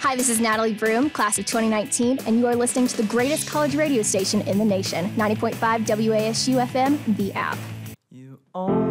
Hi, this is Natalie Broom, class of 2019, and you are listening to the greatest college radio station in the nation, 90.5 WASU FM, The App. You